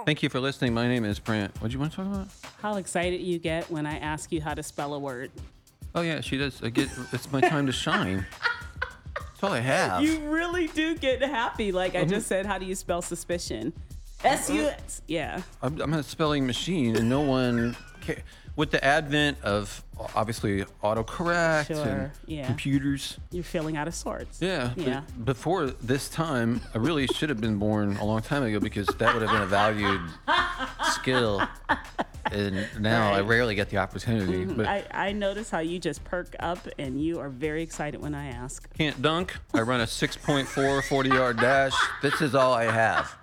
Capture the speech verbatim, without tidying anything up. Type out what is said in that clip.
Thank you for listening. My name is Brant. What do you want to talk about? How excited you get when I ask you how to spell a word. Oh, yeah, she does. I get, it's my time to shine. That's all I have. You really do get happy. Like I just said, how do you spell suspicion? S U S. Yeah. I'm, I'm a spelling machine, and no one ca- with the advent of obviously autocorrect Sure, and yeah. computers. You're feeling out of sorts. Yeah. but Yeah. Before this time, I really should have been born a long time ago because that would have been a valued skill. And now I Right. rarely get the opportunity. But I, I notice how you just perk up and you are very excited when I ask. can't dunk. I run a six point four forty yard dash. This is all I have.